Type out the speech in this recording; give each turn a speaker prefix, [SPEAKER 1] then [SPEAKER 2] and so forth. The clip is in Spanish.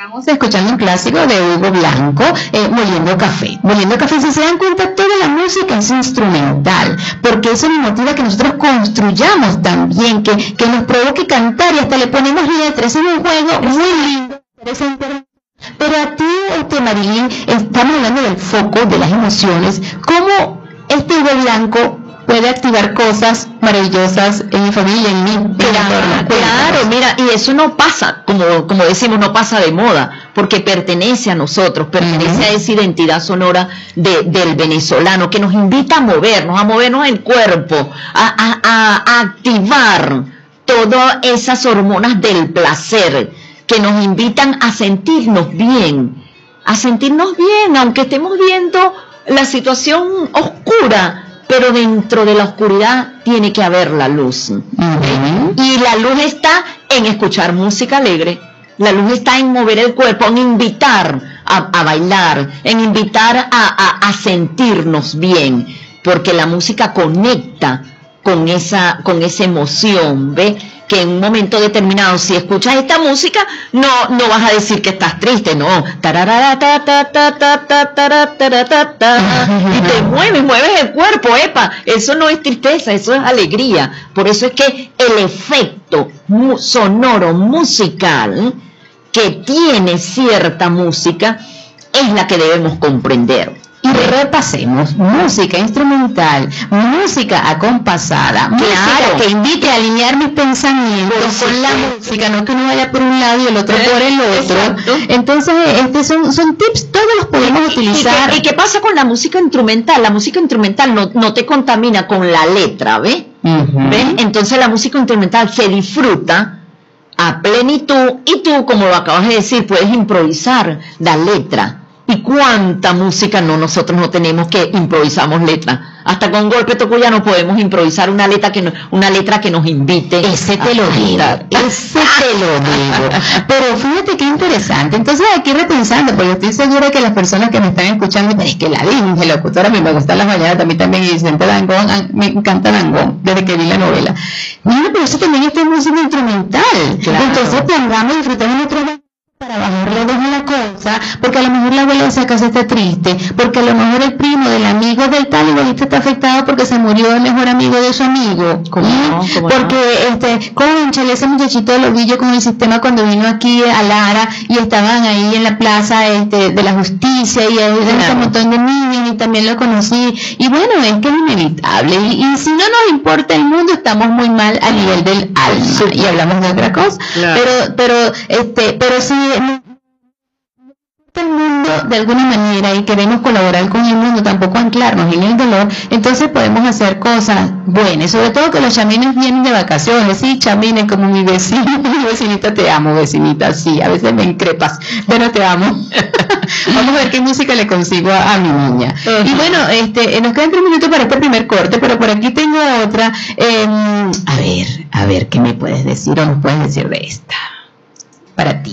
[SPEAKER 1] Estamos escuchando un clásico de Hugo Blanco, Moliendo Café. Moliendo Café, si se dan cuenta, toda la música es instrumental, porque eso nos motiva a que nosotros construyamos también, que nos provoque cantar y hasta le ponemos letras. Es un juego muy lindo, interesante. Pero a ti, Marilyn, estamos hablando del foco, de las emociones. ¿Cómo Hugo Blanco puede activar cosas maravillosas en mi familia, en mí?
[SPEAKER 2] Claro, mira, y eso no pasa, como decimos, no pasa de moda, porque pertenece a nosotros, pertenece a esa identidad sonora del venezolano, que nos invita a movernos el cuerpo, a activar todas esas hormonas del placer, que nos invitan a sentirnos bien, aunque estemos viendo la situación oscura, pero dentro de la oscuridad tiene que haber la luz. Y la luz está en escuchar música alegre, la luz está en mover el cuerpo, en invitar a bailar, en invitar a sentirnos bien, porque la música conecta con esa emoción, ¿ves? Que en un momento determinado, si escuchas esta música, no vas a decir que estás triste, no. Y te mueves el cuerpo, epa. Eso no es tristeza, eso es alegría. Por eso es que el efecto sonoro, musical, que tiene cierta música, es la que debemos comprender.
[SPEAKER 1] Y repasemos: música instrumental, música acompasada, música que invite a alinear mis pensamientos con la música, no que uno vaya por un lado y el otro por el otro. Exacto. Entonces, son tips, todos los podemos utilizar.
[SPEAKER 2] ¿Y qué pasa con la música instrumental? La música instrumental no te contamina con la letra, ¿ves? ¿Ves? Entonces la música instrumental se disfruta a plenitud, y tú, como lo acabas de decir, puedes improvisar la letra. ¿Y cuánta música nosotros no tenemos que improvisamos letras? Hasta con golpe tocuyano podemos improvisar una letra que nos invite.
[SPEAKER 1] Ese te lo digo. Pero fíjate qué interesante. Entonces, aquí repensando, porque estoy segura que las personas que me están escuchando, es que la dije, locutora, a mí me gusta las mañanas, también Vicente Dangond, me encanta Dangond, desde que vi la novela. Mira, pero eso también es música instrumental. Claro. Entonces, pongamos y disfrutemos nuestro para bajarle dos a la cosa, porque a lo mejor la abuela de esa casa está triste, porque a lo mejor el primo del amigo del tal igualito está afectado porque se murió el mejor amigo de su amigo. Porque cónchale, ese muchachito lo vi yo con el sistema cuando vino aquí a Lara y estaban ahí en la plaza de la justicia y hay un montón de niños y también lo conocí, y bueno, es que es inevitable, y si no nos importa el mundo estamos muy mal a nivel del alma, y hablamos de otra cosa. Claro. Pero si el mundo de alguna manera y queremos colaborar con el mundo, tampoco anclarnos en el dolor, entonces podemos hacer cosas buenas, sobre todo que los chamines vienen de vacaciones. Sí, chamines, como mi vecinita, te amo, vecinita, sí, a veces me increpas, pero te amo. Vamos a ver qué música le consigo a mi niña. Y bueno, nos quedan 3 minutos para este primer corte, pero por aquí tengo otra. A ver, ¿qué me puedes decir o nos puedes decir de esta? Para ti.